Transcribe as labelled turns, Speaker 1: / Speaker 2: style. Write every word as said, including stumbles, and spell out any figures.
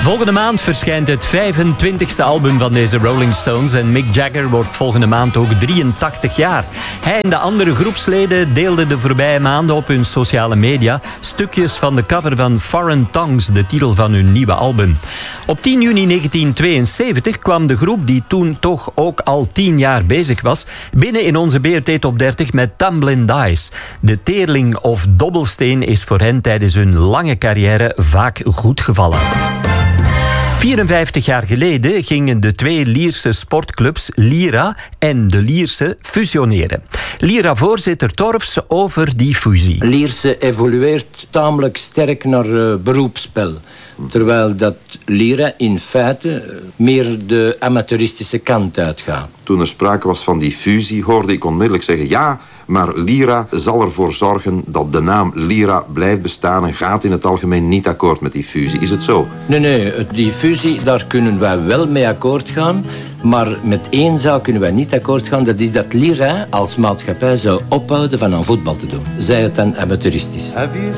Speaker 1: Volgende maand verschijnt het vijfentwintigste album van deze Rolling Stones en Mick Jagger wordt volgende maand ook drieëntachtig jaar. Hij en de andere groepsleden deelden de voorbije maanden op hun sociale media stukjes van de cover van Foreign Tongues, de titel van hun nieuwe album. Op tien juni negentien tweeënzeventig kwam de groep, die toen toch ook al tien jaar bezig was, binnen in onze B R T Top dertig met Tumblin' Dice. De teerling of dobbelsteen is voor hen tijdens hun lange carrière vaak goed gevallen. vierenvijftig jaar geleden gingen de twee Lierse sportclubs Lira en de Lierse fusioneren. Lira-voorzitter Torfs over die fusie.
Speaker 2: Lierse evolueert tamelijk sterk naar uh, beroepsspel. Terwijl dat Lira in feite meer de amateuristische kant uitgaat.
Speaker 3: Toen er sprake was van die fusie hoorde ik onmiddellijk zeggen ja, maar Lira zal ervoor zorgen dat de naam Lira blijft bestaan en gaat in het algemeen niet akkoord met die fusie. Is het zo?
Speaker 2: Nee, nee, die fusie, daar kunnen wij wel mee akkoord gaan. Maar met één zaak kunnen wij niet akkoord gaan. Dat is dat Lira als maatschappij zou ophouden van aan voetbal te doen. Zij het dan amateuristisch.